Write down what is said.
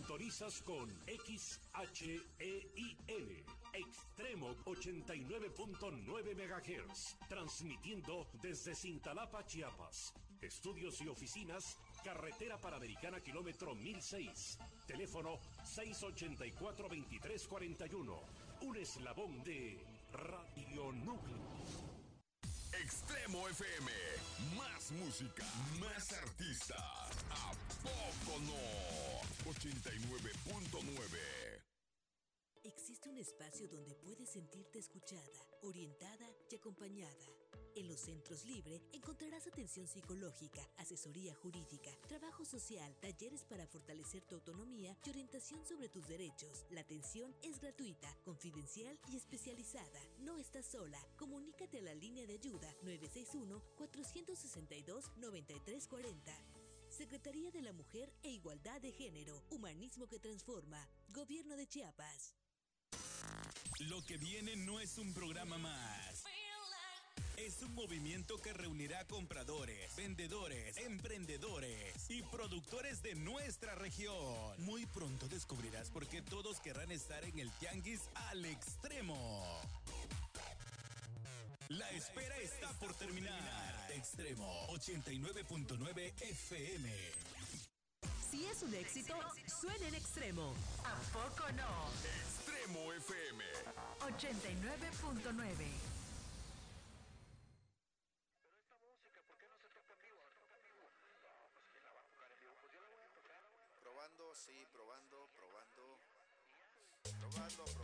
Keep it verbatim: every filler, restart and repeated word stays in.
Sintonizas con X H E I N, Extremo ochenta y nueve punto nueve megahertz, transmitiendo desde Cintalapa, Chiapas. Estudios y oficinas, Carretera Panamericana, kilómetro mil seis. Teléfono seis ochenta y cuatro, veintitrés cuarenta y uno. Un eslabón de Radio Núcleo. Extremo F M, más música, más artistas. ¿A poco no? ochenta y nueve punto nueve. Existe un espacio donde puedes sentirte escuchada, orientada y acompañada. En los Centros Libre encontrarás atención psicológica, asesoría jurídica, trabajo social, talleres para fortalecer tu autonomía y orientación sobre tus derechos. La atención es gratuita, confidencial y especializada. No estás sola. Comunícate a la línea de ayuda nueve seis uno, cuatro seis dos, nueve tres cuatro cero. Secretaría de la Mujer e Igualdad de Género. Humanismo que transforma. Gobierno de Chiapas. Lo que viene no es un programa más. Es un movimiento que reunirá compradores, vendedores, emprendedores y productores de nuestra región. Muy pronto descubrirás por qué todos querrán estar en el Tianguis al Extremo. La espera está por terminar. Extremo ochenta y nueve punto nueve F M. Si es un éxito, suena en Extremo. ¿A poco no? Extremo F M ochenta y nueve punto nueve. Pero esta música, ¿por qué no se toca en vivo? ¿Toca en vivo? No, pues ¿quién la va a tocar en vivo? Pues yo la voy a tocar. Probando, sí, probando, probando. Probando, probando.